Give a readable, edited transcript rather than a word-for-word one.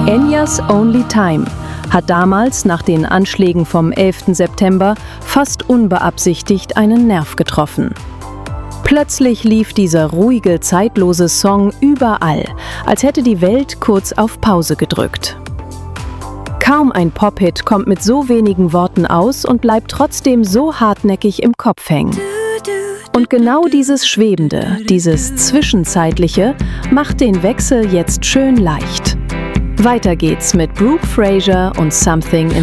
Enya's Only Time hat damals nach den Anschlägen vom 11. September fast unbeabsichtigt einen Nerv getroffen. Plötzlich lief dieser ruhige, zeitlose Song überall, als hätte die Welt kurz auf Pause gedrückt. Kaum ein Pop-Hit kommt mit so wenigen Worten aus und bleibt trotzdem so hartnäckig im Kopf hängen. Und genau dieses Schwebende, dieses Zwischenzeitliche, macht den Wechsel jetzt schön leicht. Weiter geht's mit Brooke Fraser und Something in